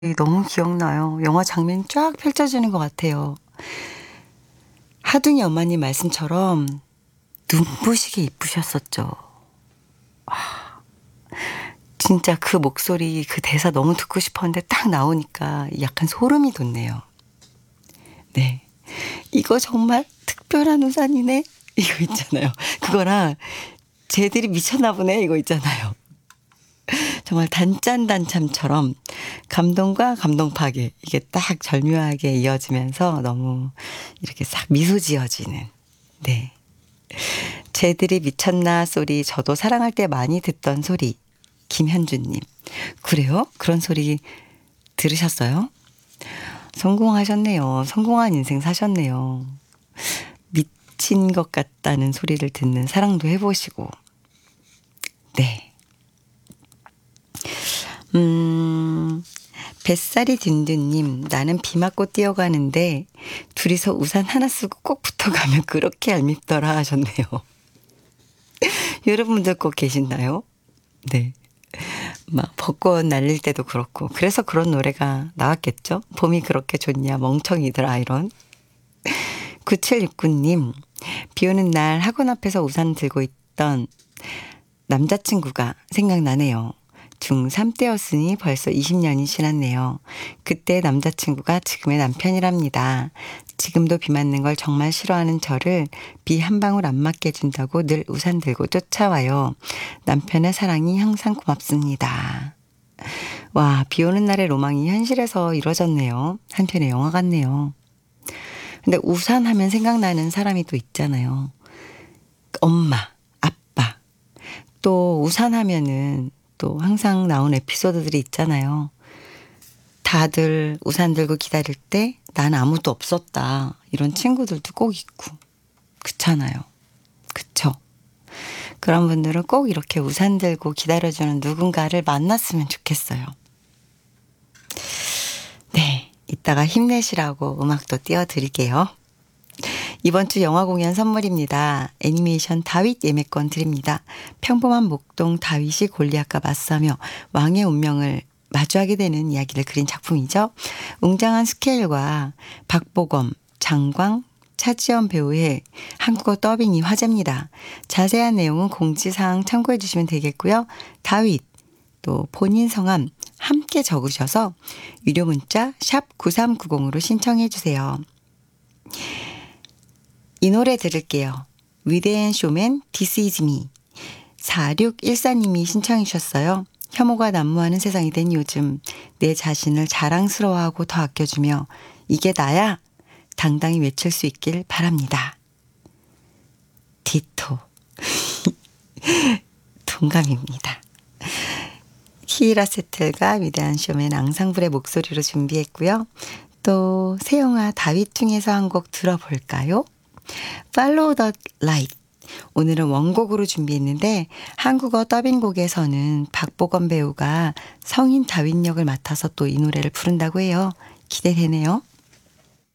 너무 기억나요. 영화 장면이 쫙 펼쳐지는 것 같아요. 하둥이 엄마님 말씀처럼 눈부시게 이쁘셨었죠. 진짜 그 목소리, 그 대사 너무 듣고 싶었는데 딱 나오니까 약간 소름이 돋네요. 네. 이거 정말 특별한 우산이네? 이거 있잖아요. 그거랑 쟤들이 미쳤나 보네? 이거 있잖아요. 정말 단짠단참처럼 감동과 감동 파괴 이게 딱 절묘하게 이어지면서 너무 이렇게 싹 미소 지어지는. 네. 쟤들이 미쳤나 소리 저도 사랑할 때 많이 듣던 소리. 김현주님. 그래요? 그런 소리 들으셨어요? 성공하셨네요. 성공한 인생 사셨네요. 미친 것 같다는 소리를 듣는 사랑도 해보시고. 네. 뱃살이 딘딘님, 나는 비 맞고 뛰어가는데 둘이서 우산 하나 쓰고 꼭 붙어가면 그렇게 얄밉더라 하셨네요. 여러분들 꼭 계신가요? 네. 막 벚꽃 날릴 때도 그렇고 그래서 그런 노래가 나왔겠죠? 봄이 그렇게 좋냐 멍청이들아 이런. 9769님, 비 오는 날 학원 앞에서 우산 들고 있던 남자친구가 생각나네요. 중3 때였으니 벌써 20년이 지났네요. 그때 남자친구가 지금의 남편이랍니다. 지금도 비 맞는 걸 정말 싫어하는 저를 비 한 방울 안 맞게 해준다고 늘 우산 들고 쫓아와요. 남편의 사랑이 항상 고맙습니다. 와, 비 오는 날의 로망이 현실에서 이루어졌네요. 한편의 영화 같네요. 근데 우산 하면 생각나는 사람이 또 있잖아요. 엄마, 아빠. 또 우산 하면은 또 항상 나온 에피소드들이 있잖아요. 다들 우산 들고 기다릴 때 난 아무도 없었다. 이런 친구들도 꼭 있고. 그렇잖아요. 그쵸? 그런 분들은 꼭 이렇게 우산 들고 기다려주는 누군가를 만났으면 좋겠어요. 네, 이따가 힘내시라고 음악도 띄워드릴게요. 이번 주 영화 공연 선물입니다. 애니메이션 다윗 예매권 드립니다. 평범한 목동 다윗이 골리앗과 맞서며 왕의 운명을 마주하게 되는 이야기를 그린 작품이죠. 웅장한 스케일과 박보검, 장광, 차지연 배우의 한국어 더빙이 화제입니다. 자세한 내용은 공지사항 참고해 주시면 되겠고요. 다윗, 또 본인 성함 함께 적으셔서 유료 문자 샵 9390으로 신청해 주세요. 이 노래 들을게요. 위대한 쇼맨 This is me. 4614님이 신청해 주셨어요. 혐오가 난무하는 세상이 된 요즘 내 자신을 자랑스러워하고 더 아껴주며 이게 나야 당당히 외칠 수 있길 바랍니다. 디토. 동감입니다. 키이라 세틀과 위대한 쇼맨 앙상블의 목소리로 준비했고요. 또 세영아 다윗 중에서 한 곡 들어볼까요? Follow the Light. 오늘은 원곡으로 준비했는데 한국어 더빙곡에서는 박보검 배우가 성인 다윗 역을 맡아서 또 이 노래를 부른다고 해요. 기대되네요.